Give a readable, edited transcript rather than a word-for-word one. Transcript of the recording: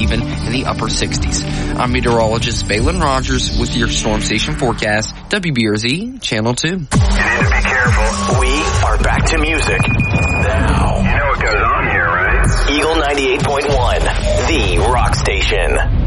even in the upper 60s. I'm meteorologist Valen Rogers with your Storm Station forecast, WBRZ Channel 2. You need to be careful. We are back to music now. You know what goes on here, right? Eagle 98.1, the rock station.